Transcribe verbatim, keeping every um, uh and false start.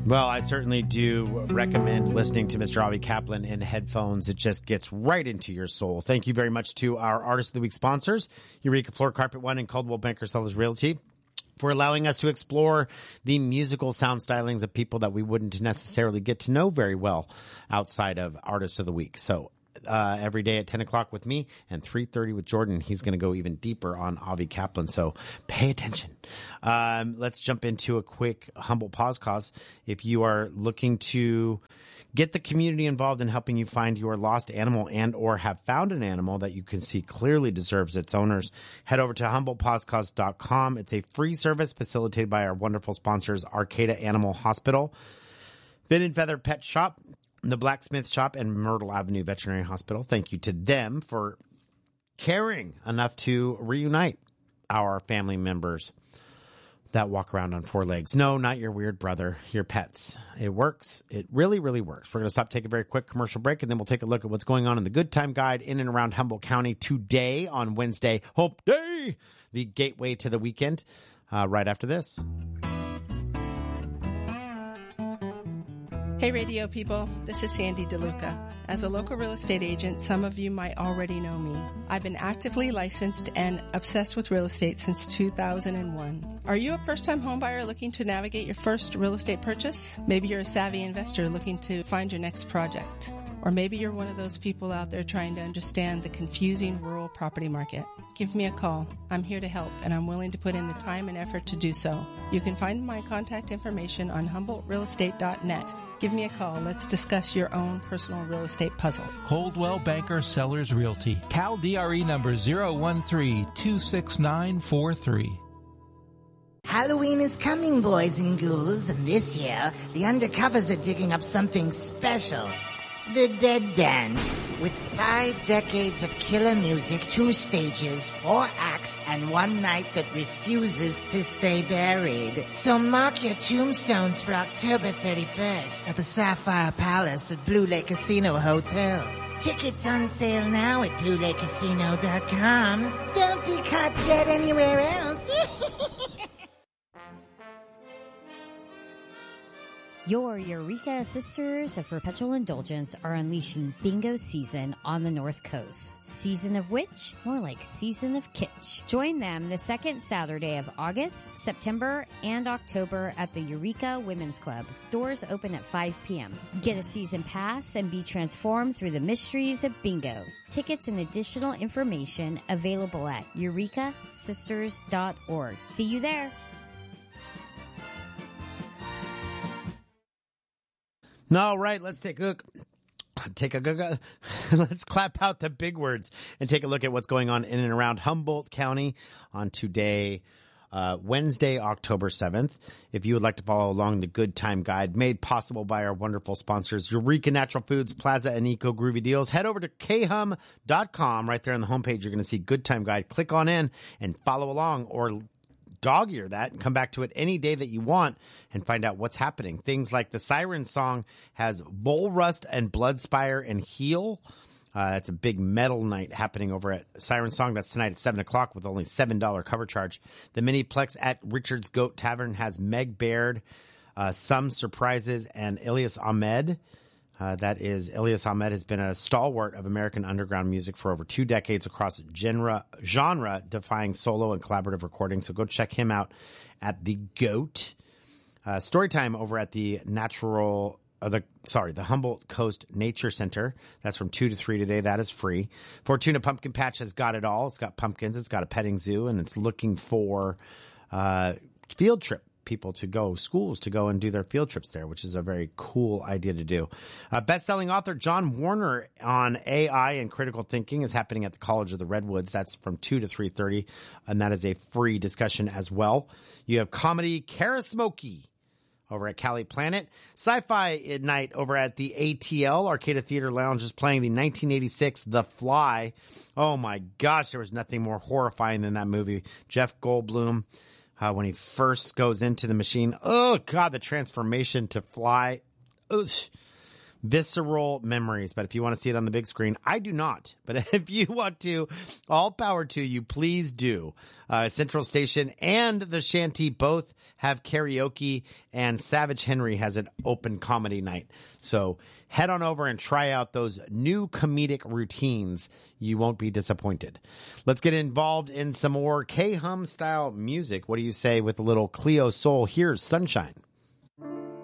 Well, I certainly do recommend listening to Mister Avi Kaplan in headphones. It just gets right into your soul. Thank you very much to our Artist of the Week sponsors, Eureka Floor Carpet One and Coldwell Banker Sellers Realty, for allowing us to explore the musical sound stylings of people that we wouldn't necessarily get to know very well outside of Artist of the Week. So uh every day at ten o'clock with me and three thirty with Jordan, he's going to go even deeper on Avi Kaplan. So pay attention. Um, let's jump into a quick Humboldt Paws Cause. If you are looking to get the community involved in helping you find your lost animal and or have found an animal that you can see clearly deserves its owners, head over to Humboldt Paws Cause dot com. It's a free service facilitated by our wonderful sponsors, Arcata Animal Hospital, Fin and Feather Pet Shop, the Blacksmith Shop, and Myrtle Avenue Veterinary Hospital. Thank you to them for caring enough to reunite our family members that walk around on four legs. No, not your weird brother, your pets. It works. It really, really works. We're going to stop, take a very quick commercial break, and then we'll take a look at what's going on in the Good Time Guide in and around Humboldt County today on Wednesday, Hope Day, the gateway to the weekend, uh, right after this. Hey radio people, this is Sandy DeLuca. As a local real estate agent, some of you might already know me. I've been actively licensed and obsessed with real estate since two thousand one. Are you a first-time homebuyer looking to navigate your first real estate purchase? Maybe you're a savvy investor looking to find your next project. Or maybe you're one of those people out there trying to understand the confusing rural property market. Give me a call. I'm here to help, and I'm willing to put in the time and effort to do so. You can find my contact information on Humboldt Real Estate dot net. Give me a call. Let's discuss your own personal real estate puzzle. Coldwell Banker Sellers Realty. Cal D R E number zero one three two six nine four three. Halloween is coming, boys and ghouls, and this year, the undercovers are digging up something special. The Dead Dance. With five decades of killer music, two stages, four acts, and one night that refuses to stay buried. So mark your tombstones for October thirty-first at the Sapphire Palace at Blue Lake Casino Hotel. Tickets on sale now at blue lake casino dot com. Don't be caught dead anywhere else. Your Eureka Sisters of Perpetual Indulgence are unleashing bingo season on the North Coast. Season of which? More like season of kitsch. Join them the second Saturday of August, September, and October at the Eureka Women's Club. Doors open at five p.m. Get a season pass and be transformed through the mysteries of bingo. Tickets and additional information available at eureka sisters dot org. See you there. All right, let's take a take a let's clap out the big words and take a look at what's going on in and around Humboldt County on today, uh, Wednesday, October seventh. If you would like to follow along the Good Time Guide made possible by our wonderful sponsors, Eureka Natural Foods, Plaza, and Eco Groovy Deals, head over to k hum dot com. Right there on the homepage, you're going to see Good Time Guide. Click on in and follow along, or dog ear that and come back to it any day that you want and find out what's happening. Things like the Siren Song has Bull Rust and Bloodspire and Heal. Uh, it's a big metal night happening over at Siren Song. That's tonight at seven o'clock with only seven dollars cover charge. The Miniplex at Richard's Goat Tavern has Meg Baird, uh, Some Surprises, and Ilyas Ahmed. Uh, that is, Ilyas Ahmed has been a stalwart of American underground music for over two decades across genre, genre defying solo and collaborative recording. So go check him out at the Goat. Uh, Storytime over at the Natural, uh, the, sorry, the Humboldt Coast Nature Center. That's from two to three today. That is free. Fortuna Pumpkin Patch has got it all. It's got pumpkins. It's got a petting zoo, and it's looking for, uh, field trip people to go, schools to go and do their field trips there, which is a very cool idea to do. Uh, best-selling author John Warner on A I and critical thinking is happening at the College of the Redwoods. That's from two to three thirty, and that is a free discussion as well. You have comedy Kara Smokey over at Cali Planet. Sci-fi at night over at the A T L, Arcata Theater Lounge, is playing the nineteen eighty-six The Fly. Oh my gosh, there was nothing more horrifying than that movie. Jeff Goldblum, Uh, when he first goes into the machine. Oh, God, the transformation to fly. Ugh. visceral memories. But if you want to see it on the big screen, I do not. But if you want to, all power to you, please do. Uh, Central Station and the Shanty both have karaoke, and Savage Henry has an open comedy night. So head on over and try out those new comedic routines. You won't be disappointed. Let's get involved in some more K-Hum style music. What do you say with a little Cleo Soul? Here's Sunshine.